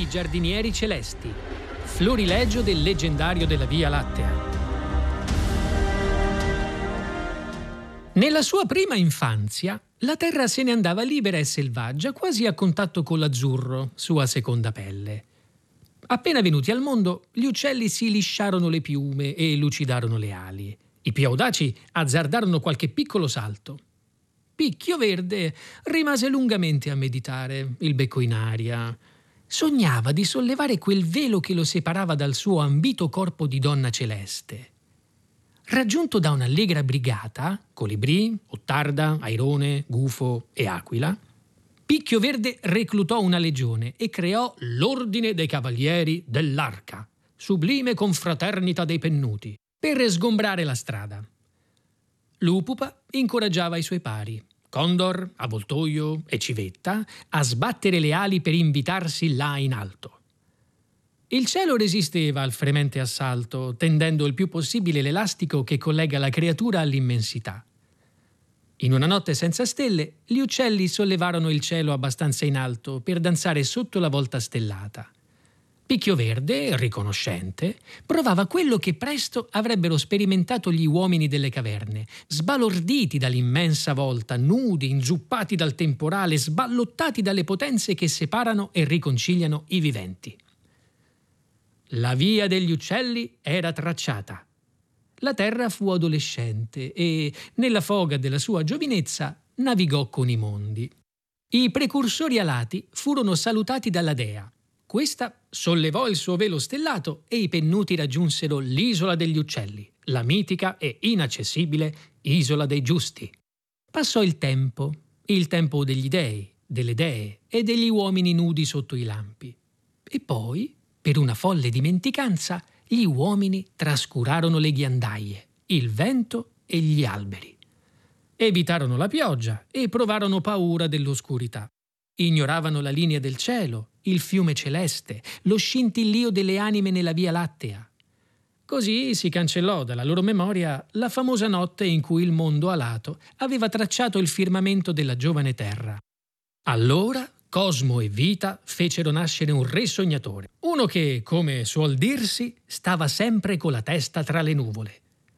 I giardinieri celesti, florilegio del leggendario della Via Lattea. Nella sua prima infanzia, la Terra se ne andava libera e selvaggia, quasi a contatto con l'azzurro, sua seconda pelle. Appena venuti al mondo, gli uccelli si lisciarono le piume e lucidarono le ali. I più audaci azzardarono qualche piccolo salto. Picchio Verde rimase lungamente a meditare, il becco in aria. Sognava di sollevare quel velo che lo separava dal suo ambito corpo di donna celeste. Raggiunto da un'allegra brigata, colibrì, ottarda, airone, gufo e aquila, Picchio Verde reclutò una legione e creò l'Ordine dei Cavalieri dell'Arca, sublime confraternita dei pennuti, per sgombrare la strada. Lupupa incoraggiava i suoi pari, Condor, Avvoltoio e Civetta, a sbattere le ali per invitarsi là in alto. Il cielo resisteva al fremente assalto, tendendo il più possibile l'elastico che collega la creatura all'immensità. In una notte senza stelle, gli uccelli sollevarono il cielo abbastanza in alto per danzare sotto la volta stellata. Picchio Verde, riconoscente, provava quello che presto avrebbero sperimentato gli uomini delle caverne, sbalorditi dall'immensa volta, nudi, inzuppati dal temporale, sballottati dalle potenze che separano e riconciliano i viventi. La via degli uccelli era tracciata. La terra fu adolescente e, nella foga della sua giovinezza, navigò con i mondi. I precursori alati furono salutati dalla dea. Questa sollevò il suo velo stellato e i pennuti raggiunsero l'isola degli uccelli, la mitica e inaccessibile isola dei giusti. Passò il tempo degli dei, delle dee e degli uomini nudi sotto i lampi. E poi, per una folle dimenticanza, gli uomini trascurarono le ghiandaie, il vento e gli alberi. Evitarono la pioggia e provarono paura dell'oscurità. Ignoravano la linea del cielo, il fiume celeste, lo scintillio delle anime nella Via Lattea. Così si cancellò dalla loro memoria la famosa notte in cui il mondo alato aveva tracciato il firmamento della giovane terra. Allora Cosmo e Vita fecero nascere un re sognatore, uno che, come suol dirsi, stava sempre con la testa tra le nuvole.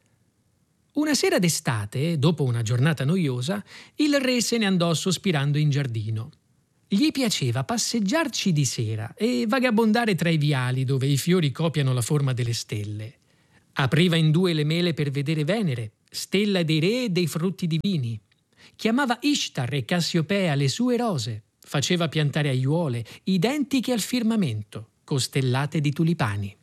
Una sera d'estate, dopo una giornata noiosa, il re se ne andò sospirando in giardino. Gli piaceva passeggiarci di sera e vagabondare tra i viali dove i fiori copiano la forma delle stelle. Apriva in due le mele per vedere Venere, stella dei re e dei frutti divini. Chiamava Ishtar e Cassiopea le sue rose. Faceva piantare aiuole, identiche al firmamento, costellate di tulipani.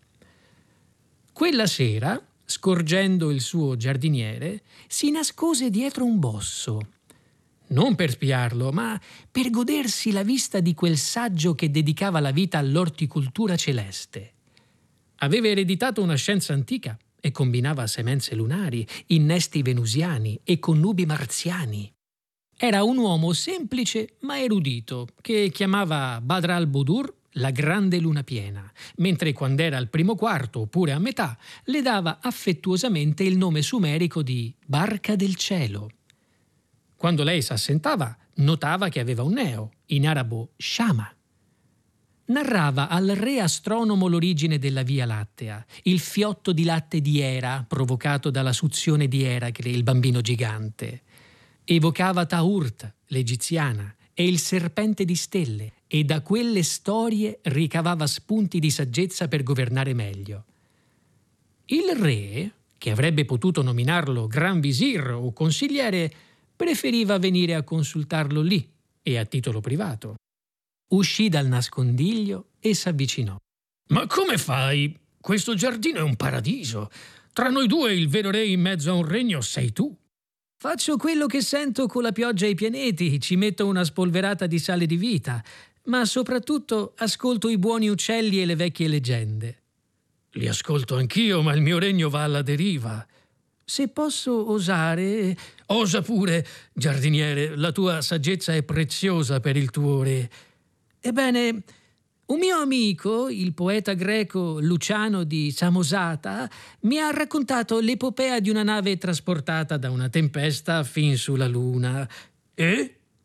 Quella sera, scorgendo il suo giardiniere, si nascose dietro un bosso. Non per spiarlo, ma per godersi la vista di quel saggio che dedicava la vita all'orticoltura celeste. Aveva ereditato una scienza antica e combinava semenze lunari, innesti venusiani e connubi marziani. Era un uomo semplice ma erudito che chiamava Badr al-Budur la grande luna piena, mentre quando era al primo quarto oppure a metà le dava affettuosamente il nome sumerico di Barca del cielo. Quando lei s'assentava, notava che aveva un neo, in arabo Shama. Narrava al re astronomo l'origine della Via Lattea, il fiotto di latte di Era provocato dalla suzione di Eracle, il bambino gigante. Evocava Taurt, l'egiziana, e il serpente di stelle, e da quelle storie ricavava spunti di saggezza per governare meglio. Il re, che avrebbe potuto nominarlo gran visir o consigliere, preferiva venire a consultarlo lì e a titolo privato. Uscì dal nascondiglio e s'avvicinò. «Ma come fai? Questo giardino è un paradiso. Tra noi due il vero re in mezzo a un regno sei tu». «Faccio quello che sento con la pioggia ai pianeti, ci metto una spolverata di sale di vita, ma soprattutto ascolto i buoni uccelli e le vecchie leggende». «Li ascolto anch'io, ma il mio regno va alla deriva». «Se posso osare...» «Osa pure, giardiniere, la tua saggezza è preziosa per il tuo re». «Ebbene, un mio amico, il poeta greco Luciano di Samosata, mi ha raccontato l'epopea di una nave trasportata da una tempesta fin sulla luna». «E?»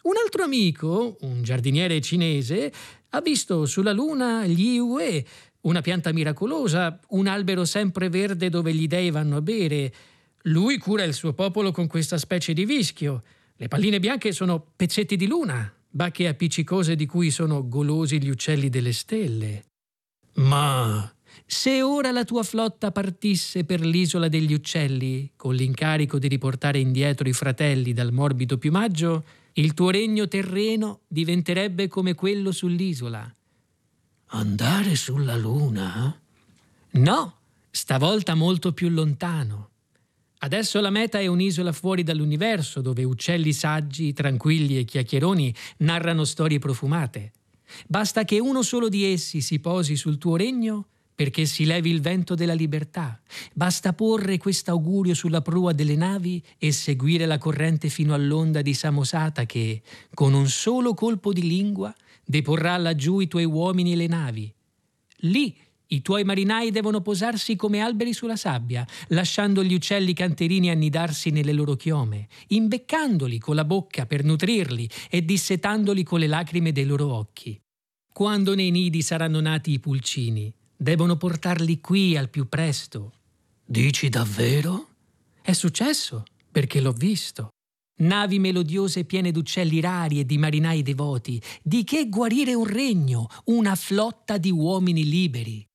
Un altro amico, un giardiniere cinese, ha visto sulla luna gli Yue, una pianta miracolosa, un albero sempreverde dove gli dei vanno a bere. Lui cura il suo popolo con questa specie di vischio. Le palline bianche sono pezzetti di luna, bacche appiccicose di cui sono golosi gli uccelli delle stelle. Ma se ora la tua flotta partisse per l'isola degli uccelli, con l'incarico di riportare indietro i fratelli dal morbido piumaggio, il tuo regno terreno diventerebbe come quello sull'isola. Andare sulla luna? No, stavolta molto più lontano. Adesso la meta è un'isola fuori dall'universo dove uccelli saggi, tranquilli e chiacchieroni narrano storie profumate. Basta che uno solo di essi si posi sul tuo regno perché si levi il vento della libertà. Basta porre quest'augurio sulla prua delle navi e seguire la corrente fino all'onda di Samosata che, con un solo colpo di lingua, deporrà laggiù i tuoi uomini e le navi. Lì i tuoi marinai devono posarsi come alberi sulla sabbia, lasciando gli uccelli canterini annidarsi nelle loro chiome, imbeccandoli con la bocca per nutrirli e dissetandoli con le lacrime dei loro occhi. Quando nei nidi saranno nati i pulcini, devono portarli qui al più presto. Dici davvero? È successo, perché l'ho visto. Navi melodiose piene d'uccelli rari e di marinai devoti. Di che guarire un regno, una flotta di uomini liberi.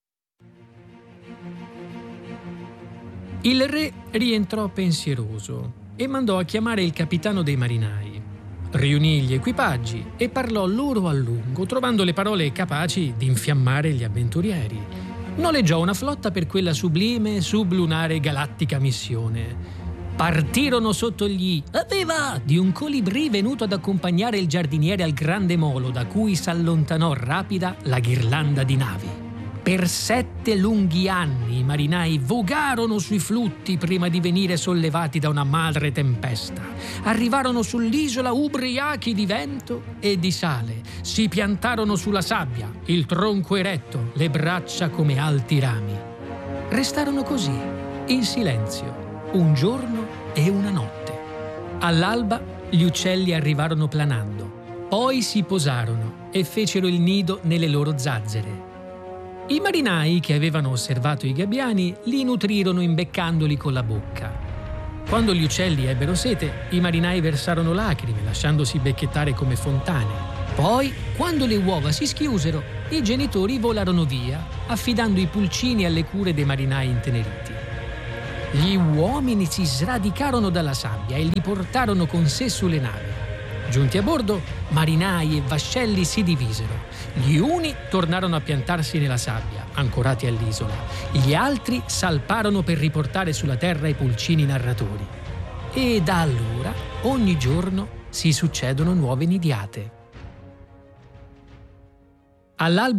Il re rientrò pensieroso e mandò a chiamare il capitano dei marinai. Riunì gli equipaggi e parlò loro a lungo, trovando le parole capaci di infiammare gli avventurieri. Noleggiò una flotta per quella sublime, sublunare galattica missione. Partirono sotto gli "Aveva!" di un colibrì venuto ad accompagnare il giardiniere al grande molo, da cui s'allontanò rapida la ghirlanda di navi. Per 7 lunghi anni i marinai vogarono sui flutti prima di venire sollevati da una madre tempesta. Arrivarono sull'isola ubriachi di vento e di sale. Si piantarono sulla sabbia, il tronco eretto, le braccia come alti rami. Restarono così, in silenzio, un giorno e una notte. All'alba gli uccelli arrivarono planando. Poi si posarono e fecero il nido nelle loro zazzere. I marinai che avevano osservato i gabbiani li nutrirono imbeccandoli con la bocca. Quando gli uccelli ebbero sete, i marinai versarono lacrime, lasciandosi becchettare come fontane. Poi, quando le uova si schiusero, i genitori volarono via, affidando i pulcini alle cure dei marinai inteneriti. Gli uomini si sradicarono dalla sabbia e li portarono con sé sulle navi. Giunti a bordo, marinai e vascelli si divisero. Gli uni tornarono a piantarsi nella sabbia, ancorati all'isola. Gli altri salparono per riportare sulla terra i pulcini narratori. E da allora, ogni giorno, si succedono nuove nidiate. All'alba